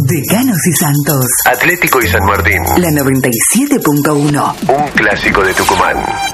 Decanos y Santos. Atlético y San Martín. La 97.1. Un clásico de Tucumán.